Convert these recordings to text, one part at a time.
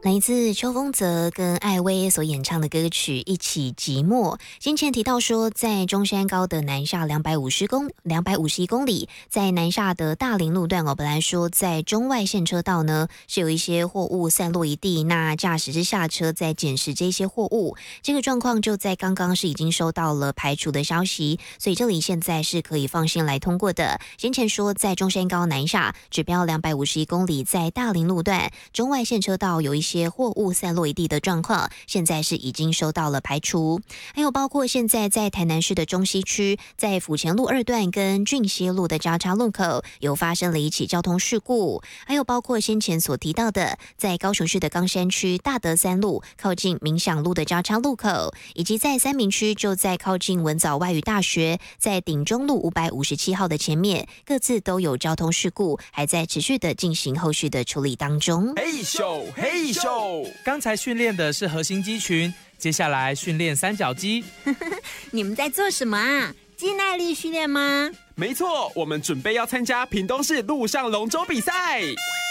来自邱锋泽跟艾薇所演唱的歌曲《一起寂寞》。先前提到说，在中山高的南下251公里，在南下的大林路段本来说在中外线车道呢是有一些货物散落一地，那驾驶是下车在捡拾这些货物，这个状况就在刚刚是已经收到了排除的消息，所以这里现在是可以放心来通过的。先前说在中山高南下指标251公里，在大林路段中外线车道有一些货物散落一地的状况，现在是已经收到了排除。还有包括现在在台南市的中西区，在府前路2段跟俊歇路的交叉路口有发生了一起交通事故，还有包括先前所提到的在高雄市的冈山区大德3路靠近民享路的交叉路口，以及在三民区就在靠近文藻外语大学在顶中路557号的前面，各自都有交通事故，还在持续的进行后续的处理当中。 嘿咻嘿咻， 刚才训练的是核心肌群，接下来训练三角肌。 你们在做什么啊？肌耐力训练吗？ 没错，我们准备要参加屏东市陆上龙舟比赛。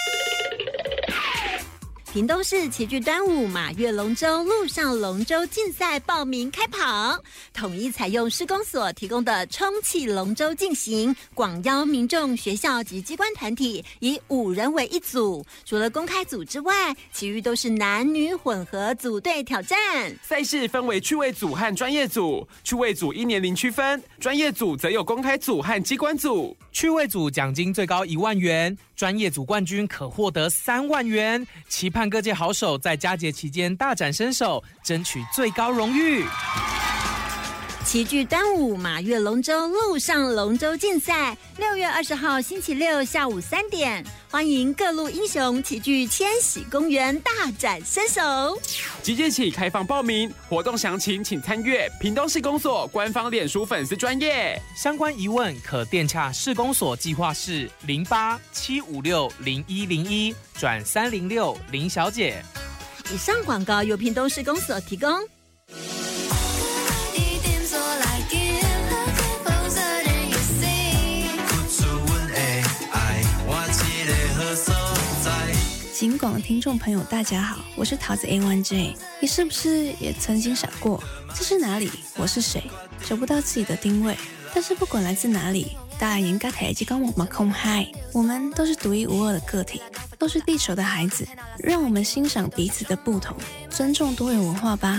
屏东市齐聚端午马月龙舟陆上龙舟竞赛报名开跑，统一采用市公所提供的充气龙舟进行，广邀民众、学校及机关团体，以5人为一组。除了公开组之外，其余都是男女混合组队挑战。 赛事分为趣味组和专业组，趣味组依年龄区分，专业组则有公开组和机关组。 趣味组奖金最高1万元，专业组冠军可获得3万元。期盼各界好手在佳节期间大展身手，争取最高荣誉。 齐聚端午马月龙舟陆上龙舟竞赛，6月20号星期六下午3点，欢迎各路英雄齐聚千禧公园大展身手。 即日起开放报名，活动详情请参阅屏东市公所官方脸书粉丝专页。 相关疑问可电洽市公所计划室0875601101转306林小姐。 以上广告由屏东市公所提供。 警广听众朋友大家好，我是桃子 A1J。 你是不是也曾经想过这是哪里，我是谁，找不到自己的定位？但是不管来自哪里，大家应该台积跟我们空嗨，我们都是独一无二的个体，都是地球的孩子，让我们欣赏彼此的不同，尊重多元文化吧。